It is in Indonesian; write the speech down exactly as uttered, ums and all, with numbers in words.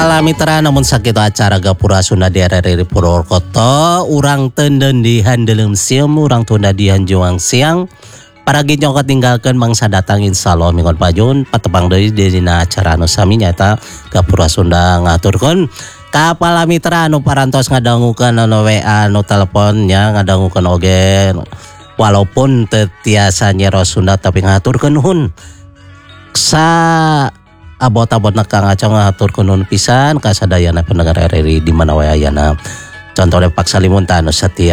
Kapala mitra namun sakit acara Gapura Sunda di R R I Purwokerto urang tenden di handelem siam urang tunda di hanjuang siang para ginyong ketinggalkan mangsa datang insyaallah minggu pajun patepang deui di dina acara anu sami nyata Gapura Sunda ngaturkeun kapala mitra anu parantos ngadangukeun anu W A anu teleponnya ngadangukeun oge walaupun teu tiasa nyero Sunda tapi ngaturkeun nuhun sa abot-abot kang acong ngaturkeun nuhun pisan ka sadayana pendengar R R I di mana wae ayana contohna Pak Salimunta anu setia